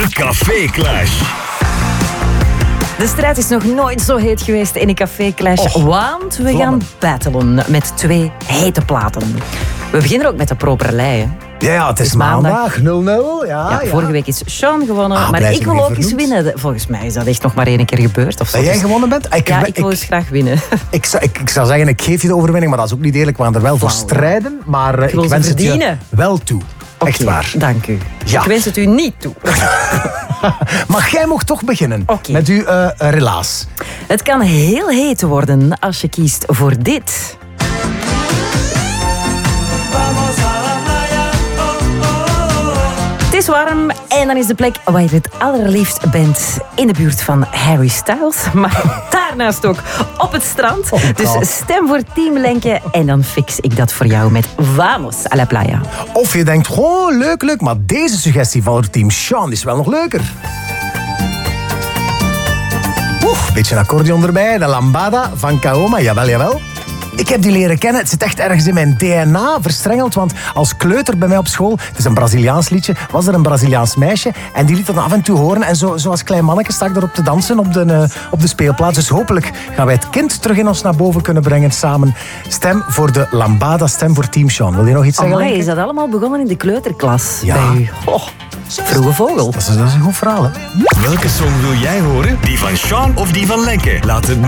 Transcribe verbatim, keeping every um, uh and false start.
Café Clash. De strijd is nog nooit zo heet geweest in een Café Clash, Och, want we vlammen. gaan battelen met twee hete platen. We beginnen ook met de propere lei, hè. Ja, ja, het is Het is maandag. maandag. nul nul. Ja, Ja, ja. vorige week is Sean gewonnen, Ah, maar blij ik dat je wil me ook eens vernoemt. winnen. Volgens mij is dat echt nog maar één keer gebeurd. Of zo. Dat jij Dus- gewonnen bent? Ik, Ja, ik, ik wil eens graag winnen. ik, zou- ik, ik zou zeggen, ik geef je de overwinning, maar dat is ook niet eerlijk. We gaan er wel voor Flauw. strijden, maar eh, wil ik ze wens het je verdienen. wel toe. Echt Oké, waar. dank u. Ja. Ik wens het u niet toe. Maar jij mocht toch beginnen Oké. met uw eh, relaas. Het kan heel heet worden als je kiest voor dit. Het is warm en dan is de plek waar je het allerliefst bent in de buurt van Harry Styles. Maar daarnaast ook op het strand. Oh, dus God. stem voor Team Lenke en dan fix ik dat voor jou met Vamos a la playa. Of je denkt, oh, leuk, leuk, maar deze suggestie van het team Sean is wel nog leuker. Oeh, beetje een accordeon erbij, de lambada van Kaoma, jawel, jawel. Ik heb die leren kennen, het zit echt ergens in mijn D N A verstrengeld, want als kleuter bij mij op school, het is een Braziliaans liedje, was er een Braziliaans meisje en die liet dat af en toe horen en zo, zo als klein manneke sta ik erop te dansen op de, eh, op de speelplaats. Dus hopelijk gaan wij het kind terug in ons naar boven kunnen brengen samen. Stem voor de lambada, stem voor Team Sean. Wil je nog iets zeggen, Amai, Lenke? is dat allemaal begonnen in de kleuterklas? Ja. Bij u? Oh, vroege vogel. Dat is, dat is een goed verhaal, hè? Welke song wil jij horen? Die van Sean of die van Lenke? Laat het